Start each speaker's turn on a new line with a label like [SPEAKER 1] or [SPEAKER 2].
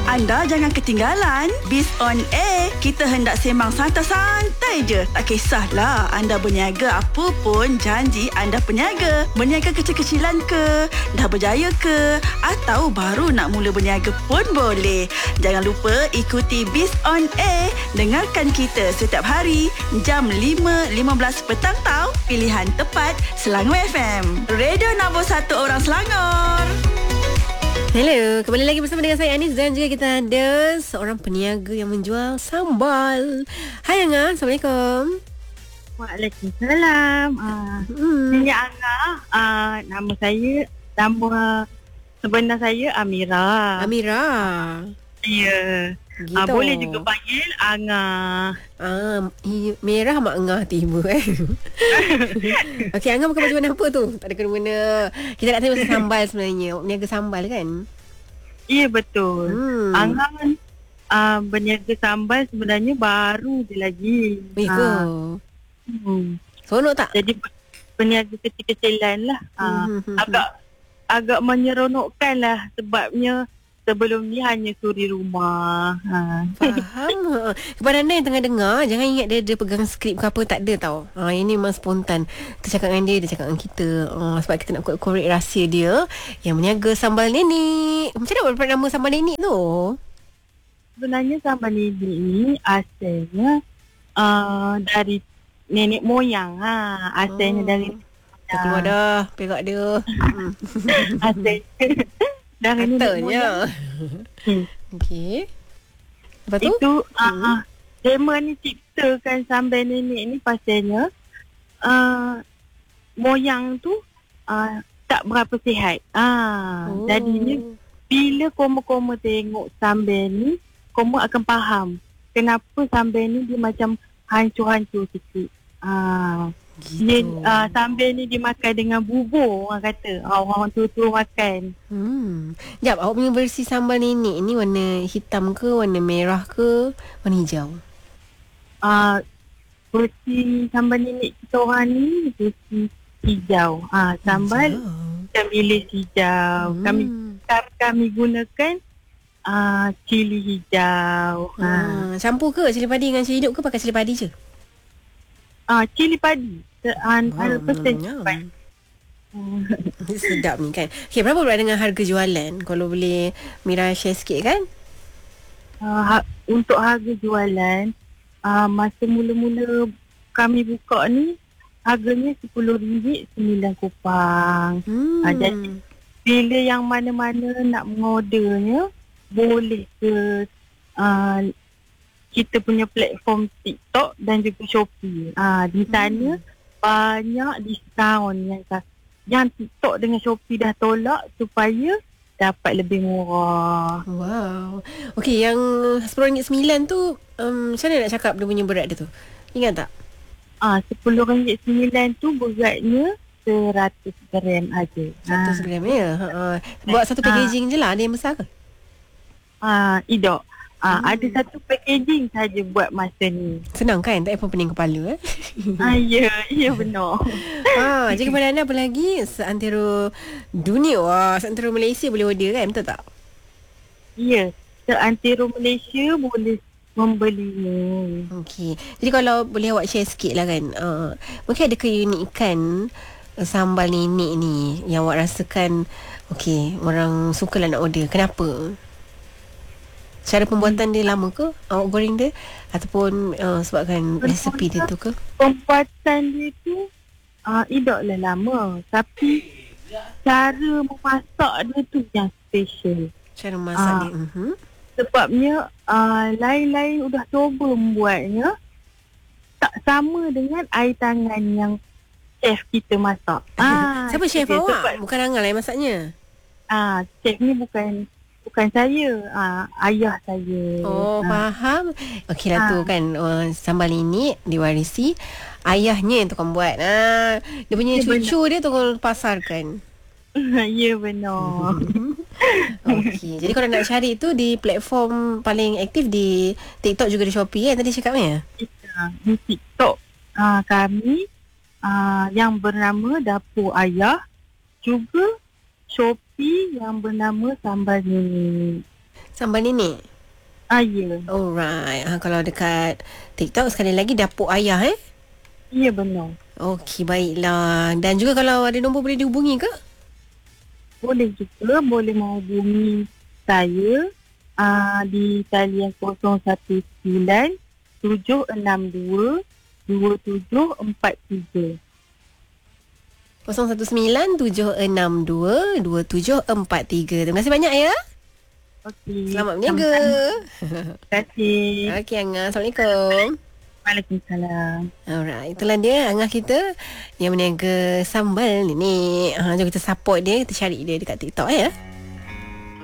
[SPEAKER 1] Anda jangan ketinggalan Biz on Air. Kita hendak sembang santai-santai je. Tak kisahlah anda berniaga apa pun, janji anda peniaga. Berniaga kecil-kecilan ke, dah berjaya ke, atau baru nak mula berniaga pun boleh. Jangan lupa ikuti Biz on Air. Dengarkan kita setiap hari jam 5.15 petang tau. Pilihan tepat Selangor FM. Radio nombor 1 orang Selangor.
[SPEAKER 2] Hello, kembali lagi bersama dengan saya Anis dan juga kita ada seorang peniaga yang menjual sambal. Hai Angah, Assalamualaikum.
[SPEAKER 3] Waalaikumsalam. Saya Angah. Nama sebenar saya Amira.
[SPEAKER 2] Amira.
[SPEAKER 3] Ya.
[SPEAKER 2] Gitu.
[SPEAKER 3] Boleh juga panggil Angah.
[SPEAKER 2] Merah mak Angah tiba Okey, Angah pakai baju warna apa tu? Tak ada kena-mena. Kita nak tanya pasal sambal sebenarnya. Berniaga sambal kan?
[SPEAKER 3] Ya, betul. Angah berniaga sambal sebenarnya baru je lagi.
[SPEAKER 2] Seronok tak?
[SPEAKER 3] Jadi berniaga kecil-kecilan lah. Agak menyeronokkan lah sebabnya sebelum ni hanya suri rumah.
[SPEAKER 2] Faham. Kepada anda yang tengah dengar, jangan ingat dia pegang skrip ke apa, tak ada tau. Ini memang spontan. Kita cakap dengan dia cakap dengan kita. Sebab kita nak korek rahsia dia yang berniaga sambal nenek. Macam mana dapat nama sambal nenek tu?
[SPEAKER 3] Sebenarnya sambal nenek ni asalnya dari nenek moyang. Asalnya dari
[SPEAKER 2] keluar dah perak dia.
[SPEAKER 3] Asalnya dari nenek moyang.
[SPEAKER 2] Okey. Lepas tu?
[SPEAKER 3] Itu Dema ni ciptakan sambal nenek ni pasalnya moyang tu tak berapa sihat. Jadinya bila koma-koma tengok sambal ni, koma akan faham kenapa sambal ni dia macam hancur-hancur sikit. Gitu. Sambal ni dimakan dengan bubur, orang kata. Orang tua-tua makan.
[SPEAKER 2] Sekejap, awak punya versi sambal nenek ni warna hitam ke, warna merah ke, warna hijau?
[SPEAKER 3] Versi sambal nenek kita orang ni versi hijau. Sambal macam bilis hijau. Kami gunakan cili hijau.
[SPEAKER 2] Campur ke cili padi dengan cili hidup ke pakai cili padi je?
[SPEAKER 3] Cili padi. 100%
[SPEAKER 2] sedap ni kan. Okay, berapa pula dengan harga jualan? Kalau boleh Mira share sikit kan?
[SPEAKER 3] Untuk harga jualan, masa mula-mula kami buka ni, harganya RM10 9 kupang. Jadi bila yang mana-mana nak mengordernya, boleh ke kita punya platform TikTok dan juga Shopee. Di sana banyak diskaun yang TikTok dengan Shopee dah tolak supaya dapat lebih murah.
[SPEAKER 2] Wow. Okey, yang RM10.9 tu macam mana nak cakap dia punya berat dia tu? Ingat tak?
[SPEAKER 3] RM10.9 tu beratnya 100 gram aja.
[SPEAKER 2] 100 gram ya. Buat satu packaging je lah. Ada yang besar ke?
[SPEAKER 3] Tidak. Ada satu packaging saja buat masa ni.
[SPEAKER 2] Senang kan? Tak payah pening kepala.
[SPEAKER 3] Ya benar.
[SPEAKER 2] Jadi kepada anda apa lagi? Seantero dunia, seantero Malaysia boleh order kan? Betul tak?
[SPEAKER 3] Ya. Seantero Malaysia boleh membelinya.
[SPEAKER 2] Okey. Jadi kalau boleh awak share sikit lah kan. Mungkin ada keunikan sambal nenek ni yang awak rasakan orang suka lah nak order. Kenapa? Cara pembuatan dia lama ke? Awak goreng dia? Ataupun sebabkan resepi dia tu ke?
[SPEAKER 3] Pembuatan dia tu tidaklah lama. Tapi cara memasak dia tu yang special.
[SPEAKER 2] Cara memasak dia?
[SPEAKER 3] Sebabnya lain-lain udah cuba membuatnya, tak sama dengan air tangan yang chef kita masak.
[SPEAKER 2] Siapa chef awak? Bukan Angah lah yang masaknya?
[SPEAKER 3] Chef ni bukan saya, ayah saya.
[SPEAKER 2] Faham. Okey lah tu kan, sambal ini diwarisi ayahnya yang tukang buat. Dia punya cucu dia tukang pasarkan.
[SPEAKER 3] Ya benar.
[SPEAKER 2] Okey. Jadi kalau nak cari tu di platform paling aktif di TikTok juga di Shopee kan tadi cakapnya?
[SPEAKER 3] Di TikTok kami yang bernama Dapur Ayah, juga Shopee yang bernama Sambal Nenek.
[SPEAKER 2] Sambal nenek.
[SPEAKER 3] Ya.
[SPEAKER 2] Alright. Kalau dekat TikTok sekali lagi Dapur Ayah
[SPEAKER 3] Ya, benar.
[SPEAKER 2] Okey, baiklah. Dan juga kalau ada nombor boleh dihubungi ke?
[SPEAKER 3] Boleh juga, boleh menghubungi saya di talian 019 762 2743.
[SPEAKER 2] 0197622743. Terima kasih banyak ya.
[SPEAKER 3] Okey.
[SPEAKER 2] Selamat berniaga.
[SPEAKER 3] Terima kasih.
[SPEAKER 2] Okey Angah, Assalamualaikum.
[SPEAKER 3] Waalaikumsalam.
[SPEAKER 2] Alright, itulah dia Angah kita yang berniaga sambal ni. Jom kita support dia, kita cari dia dekat TikTok ya.